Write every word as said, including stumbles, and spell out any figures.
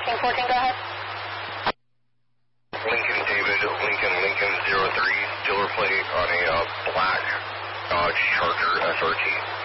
fourteen fourteen, go ahead. Lincoln David, Lincoln, Lincoln zero three, dealer plate on a uh, black Dodge Charger S R T.